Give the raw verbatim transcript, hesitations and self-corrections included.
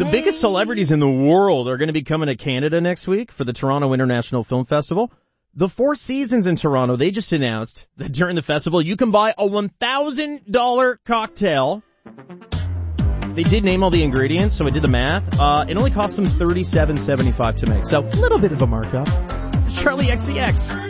The biggest celebrities in the world are going to be coming to Canada next week for the Toronto International Film Festival. The Four Seasons in Toronto, they just announced that during the festival you can buy a one thousand dollars cocktail. They did name all the ingredients, so I did the math. Uh, it only cost them thirty-seven seventy-five to make, so a little bit of a markup. Charlie X C X.